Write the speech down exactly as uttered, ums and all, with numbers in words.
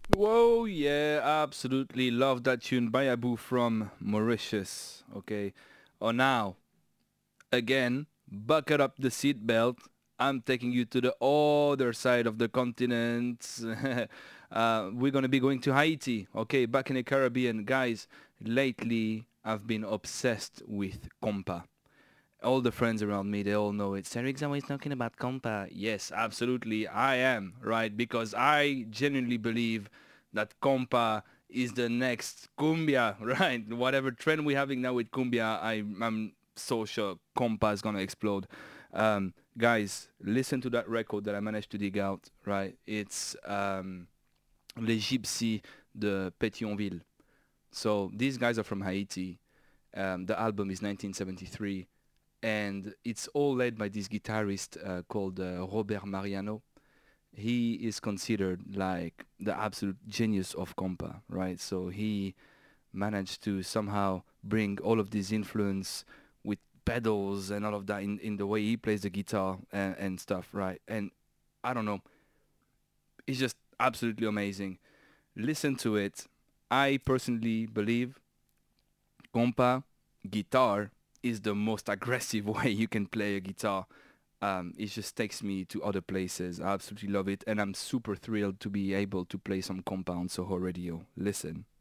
Whoa, yeah, absolutely love that tune by Abu from Mauritius. Okay. Oh, now, again, buckle up the seatbelt. I'm taking you to the other side of the continent. uh, we're going to be going to Haiti. Okay, back in the Caribbean. Guys, lately I've been obsessed with compa. All the friends around me, they all know it. Cedric's always talking about compa. Yes, absolutely, I am, right? Because I genuinely believe that compa is the next cumbia, right? Whatever trend we're having now with cumbia, I, I'm so sure compa is gonna explode. Um, guys, listen to that record that I managed to dig out, right? It's um, Les Gypsies de Pétionville. So these guys are from Haiti. Um, the album is nineteen seventy-three, and it's all led by this guitarist uh, called uh, Robert Mariano. He is considered like the absolute genius of compa, right? So he managed to somehow bring all of this influence with pedals and all of that in, in the way he plays the guitar and, and stuff, right? And I don't know, it's just absolutely amazing. Listen to it. I personally believe compa guitar is the most aggressive way you can play a guitar. Um, it just takes me to other places. I absolutely love it, and I'm super thrilled to be able to play some compa on Soho Radio. Listen.